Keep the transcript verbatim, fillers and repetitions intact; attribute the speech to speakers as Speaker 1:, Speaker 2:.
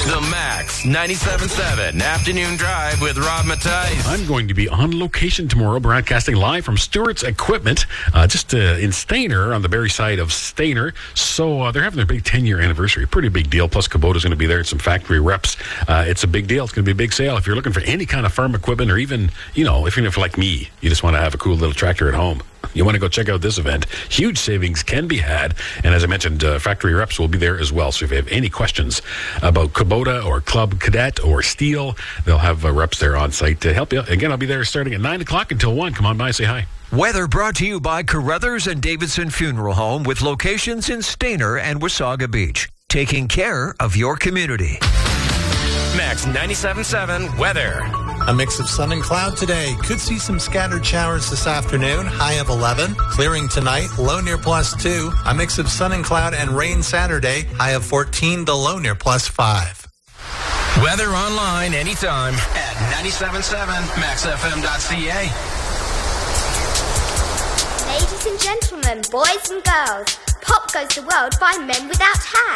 Speaker 1: The Max ninety-seven point seven Afternoon Drive with Rob Mattice.
Speaker 2: I'm going to be on location tomorrow, broadcasting live from Stewart's Equipment, uh, just uh, in Stayner, on the Barrie side of Stayner. So uh, they're having their big ten-year anniversary. Pretty big deal. Plus, Kubota's going to be there. Some factory reps. Uh, it's a big deal. It's going to be a big sale. If you're looking for any kind of farm equipment, or even, you know, if you're like me, you just want to have a cool little tractor at home, you want to go check out this event. Huge savings can be had. And as I mentioned, uh, factory reps will be there as well. So if you have any questions about Kubota or Club Cadet or Steel, they'll have uh, reps there on site to help you. Again, I'll be there starting at nine o'clock until one. Come on by, say hi.
Speaker 3: Weather brought to you by Carruthers and Davidson Funeral Home, with locations in Stayner and Wasaga Beach. Taking care of your community.
Speaker 1: Max ninety-seven point seven weather.
Speaker 4: A mix of sun and cloud today. Could see some scattered showers this afternoon. High of eleven. Clearing tonight. Low near plus two. A mix of sun and cloud and rain Saturday. High of fourteen. The low near plus five.
Speaker 1: Weather online anytime at ninety-seven point seven max f m dot c a.
Speaker 5: Ladies and gentlemen, boys and girls, Pop Goes the World by Men Without Hats.